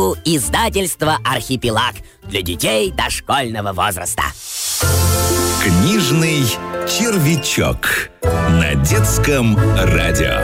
книгу издательства «Архипелаг» для детей дошкольного возраста. Книжный червячок на детском радио.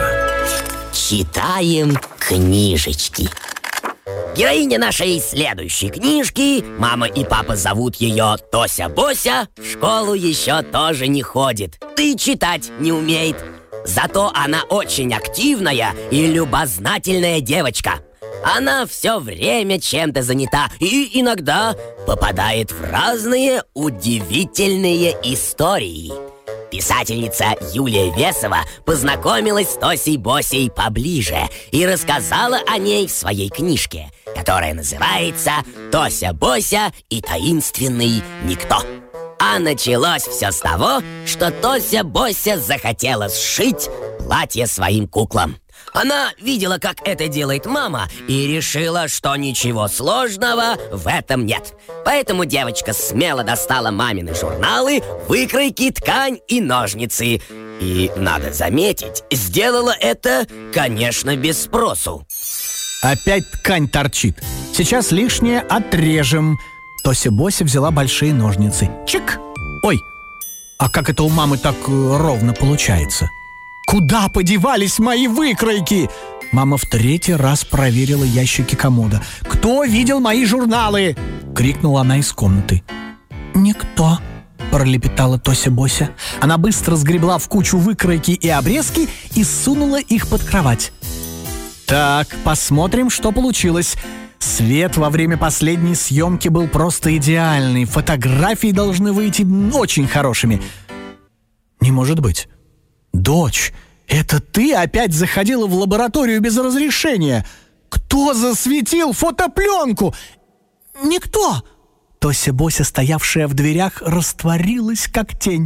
Читаем книжечки. Героиня нашей следующей книжки, мама и папа зовут ее Тося-Бося, в школу еще тоже не ходит, да и читать не умеет. Зато она очень активная и любознательная девочка. Она все время чем-то занята и иногда попадает в разные удивительные истории. Писательница Юлия Весова познакомилась с Тосей-Босей поближе и рассказала о ней в своей книжке, которая называется «Тося-Бося и таинственный никто». А началось все с того, что Тося-Бося захотела сшить платье своим куклам. Она видела, как это делает мама, и решила, что ничего сложного в этом нет. Поэтому девочка смело достала мамины журналы, выкройки, ткань и ножницы. И, надо заметить, сделала это, конечно, без спросу. Опять ткань торчит. Сейчас лишнее отрежем. Тося-Бося взяла большие ножницы. Чик! Ой, а как это у мамы так ровно получается? Куда подевались мои выкройки? Мама в третий раз проверила ящики комода. «Кто видел мои журналы?» — крикнула она из комнаты. «Никто», — пролепетала Тося-Бося. Она быстро сгребла в кучу выкройки и обрезки и сунула их под кровать. «Так, посмотрим, что получилось». Свет во время последней съемки был просто идеальный. Фотографии должны выйти очень хорошими. Не может быть. «Дочь, это ты опять заходила в лабораторию без разрешения? Кто засветил фотопленку?» «Никто!» Тося-Бося, стоявшая в дверях, растворилась, как тень.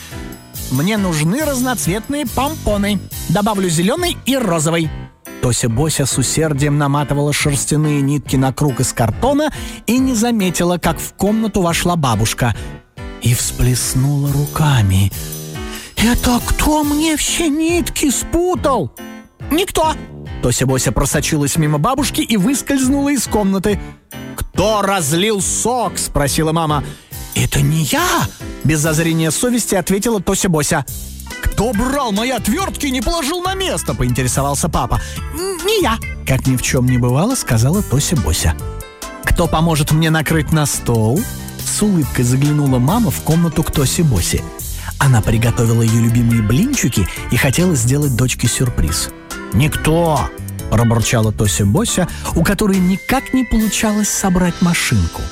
«Мне нужны разноцветные помпоны. Добавлю зеленый и розовый». Тося-Бося с усердием наматывала шерстяные нитки на круг из картона и не заметила, как в комнату вошла бабушка и всплеснула руками. «Это кто мне все нитки спутал?» «Никто!» Тося-Бося просочилась мимо бабушки и выскользнула из комнаты. «Кто разлил сок?» — спросила мама. «Это не я!» — без зазрения совести ответила Тося-Бося. «Кто брал мои отвертки и не положил на место?» — поинтересовался папа. «Не я!» — как ни в чем не бывало, сказала Тося-Бося. «Кто поможет мне накрыть на стол?» С улыбкой заглянула мама в комнату к Тосе-Босе. Она приготовила ее любимые блинчики и хотела сделать дочке сюрприз. «Никто!» — пробурчала Тося-Бося, у которой никак не получалось собрать машинку.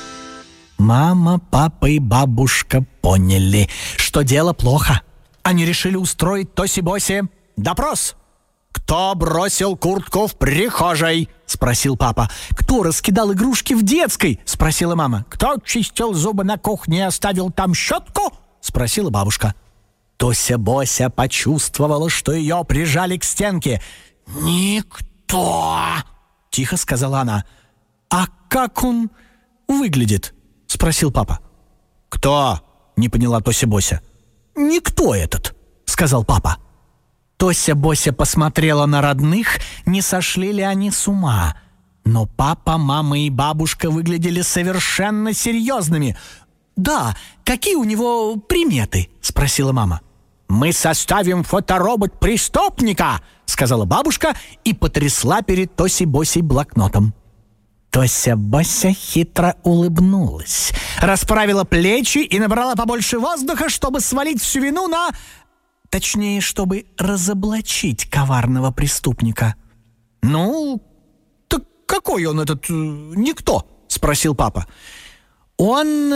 Мама, папа и бабушка поняли, что дело плохо. Они решили устроить Тосе-Босе допрос. «Кто бросил куртку в прихожей?» — спросил папа. «Кто раскидал игрушки в детской?» — спросила мама. «Кто чистил зубы на кухне и оставил там щетку?» — спросила бабушка. Тося-Бося почувствовала, что ее прижали к стенке. «Никто!» — тихо сказала она. «А как он выглядит?» — спросил папа. «Кто?» — не поняла Тося-Бося. «Никто этот», — сказал папа. Тося-Бося посмотрела на родных, не сошли ли они с ума. Но папа, мама и бабушка выглядели совершенно серьезными. «Да, какие у него приметы?» — спросила мама. «Мы составим фоторобот преступника», — сказала бабушка и потрясла перед Тосей-Босей блокнотом. Тося-Бося хитро улыбнулась, расправила плечи и набрала побольше воздуха, чтобы свалить всю вину на... Точнее, чтобы разоблачить коварного преступника. «Ну, так какой он этот никто?» — спросил папа. «Он...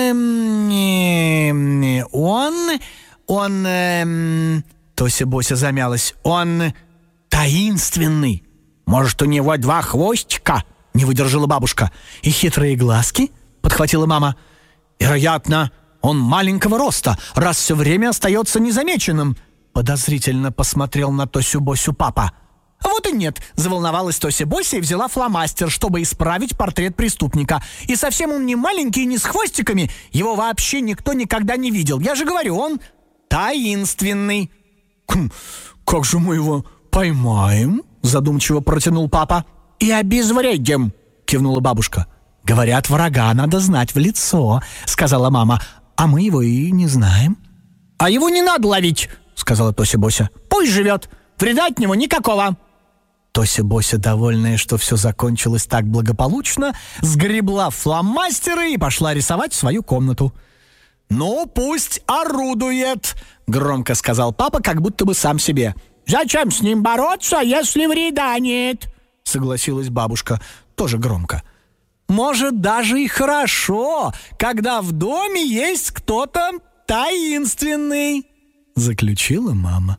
Тося-Бося замялась. «Он таинственный. Может, у него 2 хвостика?» — не выдержала бабушка. «И хитрые глазки?» — подхватила мама. «Вероятно, он маленького роста, раз все время остается незамеченным», — подозрительно посмотрел на Тосю-Босю папа. «А вот и нет», — заволновалась Тося-Бося и взяла фломастер, чтобы исправить портрет преступника. «И совсем он не маленький и не с хвостиками, его вообще никто никогда не видел. Я же говорю, он таинственный». «Как же мы его поймаем?» — задумчиво протянул папа. «И обезвредим», кивнула бабушка. «Говорят, врага надо знать в лицо», — сказала мама. «А мы его и не знаем». «А его не надо ловить», — сказала Тося-Бося. «Пусть живет, вреда от него никакого». Тося-Бося, довольная, что все закончилось так благополучно, сгребла фломастеры и пошла рисовать в свою комнату. «Ну, пусть орудует», — громко сказал папа, как будто бы сам себе. «Зачем с ним бороться, если вреда нет?» — согласилась бабушка, тоже громко. «Может, даже и хорошо, когда в доме есть кто-то таинственный», — заключила мама.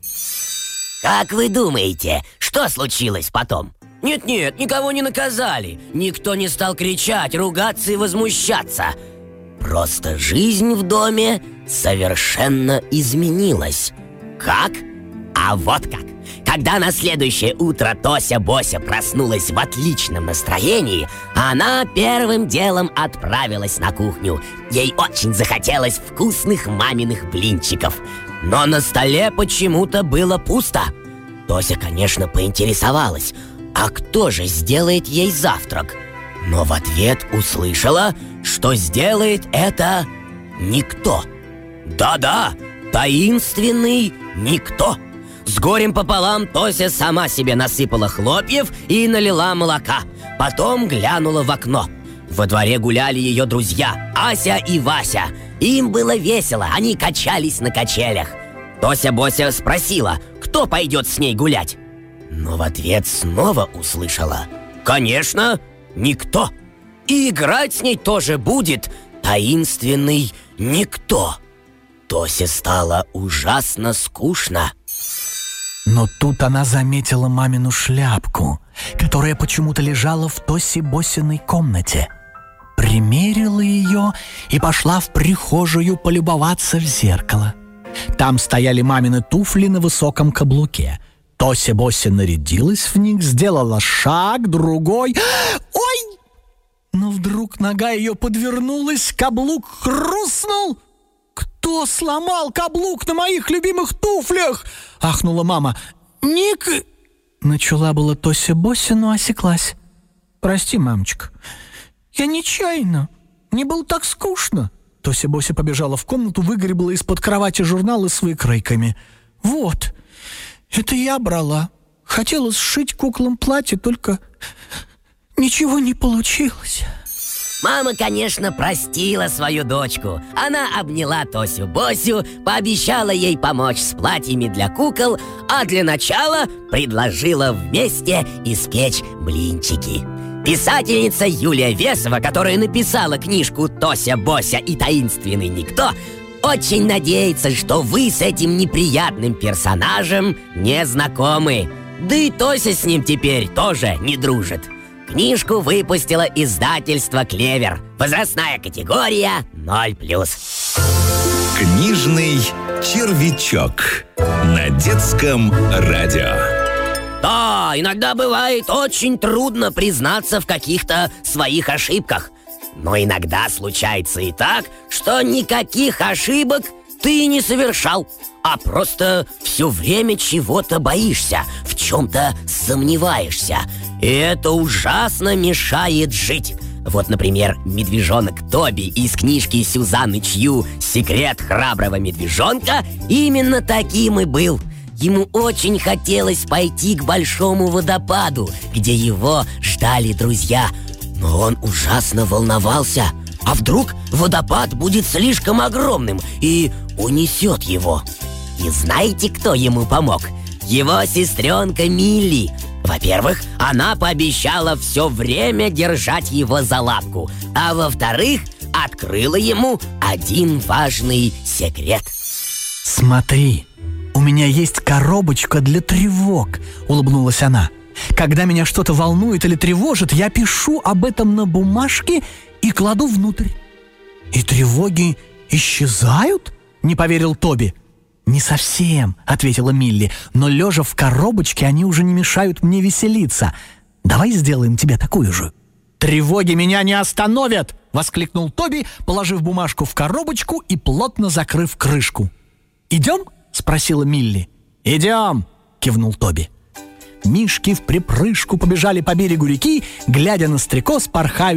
Как вы думаете, что случилось потом? Нет-нет, никого не наказали. Никто не стал кричать, ругаться и возмущаться. Просто жизнь в доме совершенно изменилась. Как? А вот как. Когда на следующее утро Тося-Бося проснулась в отличном настроении, она первым делом отправилась на кухню. Ей очень захотелось вкусных маминых блинчиков. Но на столе почему-то было пусто. Тося, конечно, поинтересовалась, а кто же сделает ей завтрак? Но в ответ услышала, что сделает это никто. Да-да, таинственный никто. С горем пополам Тося сама себе насыпала хлопьев и налила молока. Потом глянула в окно. Во дворе гуляли ее друзья Ася и Вася. Им было весело, они качались на качелях. Тося-Бося спросила, кто пойдет с ней гулять. Но в ответ снова услышала: конечно, никто. И играть с ней тоже будет таинственный никто. Тосе стало ужасно скучно. Но тут она заметила мамину шляпку, которая почему-то лежала в Тосе-Босиной комнате. Примерила ее и пошла в прихожую полюбоваться в зеркало. Там стояли мамины туфли на высоком каблуке. Тося-Бося нарядилась в них, сделала шаг, другой. Ой! Но вдруг нога ее подвернулась, каблук хрустнул. «Кто сломал каблук на моих любимых туфлях?» — ахнула мама. «Ник...» — начала была Тося-Бося, но осеклась. «Прости, мамочка, я нечаянно. Мне было так скучно». Тося-Бося побежала в комнату, выгребла из-под кровати журналы с выкройками. «Вот, это я брала. Хотела сшить куклам платье, только ничего не получилось». Мама, конечно, простила свою дочку. Она обняла Тосю-Босю, пообещала ей помочь с платьями для кукол, а для начала предложила вместе испечь блинчики. Писательница Юлия Весова, которая написала книжку «Тося-Бося и таинственный никто», очень надеется, что вы с этим неприятным персонажем не знакомы. Да и Тося с ним теперь тоже не дружит. Книжку выпустило издательство «Клевер». Возрастная категория 0+. Книжный червячок на детском радио. Да, иногда бывает очень трудно признаться в каких-то своих ошибках. Но иногда случается и так, что никаких ошибок ты не совершал, а просто все время чего-то боишься, в чем-то сомневаешься. И это ужасно мешает жить. Вот, например, медвежонок Тоби из книжки Сюзанны Чью «Секрет храброго медвежонка» именно таким и был. Ему очень хотелось пойти к большому водопаду, где его ждали друзья. Но он ужасно волновался. А вдруг водопад будет слишком огромным и унесет его? И знаете, кто ему помог? Его сестренка Милли. Во-первых, она пообещала все время держать его за лапку. А во-вторых, открыла ему один важный секрет. «Смотри, у меня есть коробочка для тревог», — улыбнулась она. «Когда меня что-то волнует или тревожит, я пишу об этом на бумажке и кладу внутрь». «И тревоги исчезают?» — не поверил Тоби. «Не совсем», — ответила Милли, «но лежа в коробочке они уже не мешают мне веселиться. Давай сделаем тебе такую же». «Тревоги меня не остановят!» — воскликнул Тоби, положив бумажку в коробочку и плотно закрыв крышку. «Идем?» — спросила Милли. «Идем!» — кивнул Тоби. Мишки в припрыжку побежали по берегу реки, глядя на стрекоз, порхающих